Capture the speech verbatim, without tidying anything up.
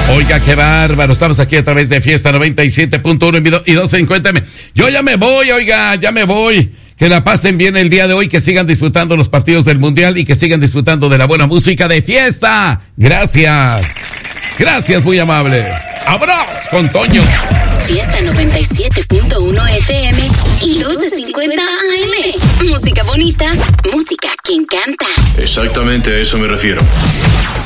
Oiga, qué bárbaro. Estamos aquí a través de Fiesta noventa y siete punto uno y doce cincuenta. Yo ya me voy, oiga, ya me voy. Que la pasen bien el día de hoy, que sigan disfrutando los partidos del Mundial y que sigan disfrutando de la buena música de Fiesta. Gracias. Gracias, muy amable. Abrazos con Toño. Fiesta noventa y siete punto uno F M y doce cincuenta A M. Música bonita, música que encanta. Exactamente a eso me refiero.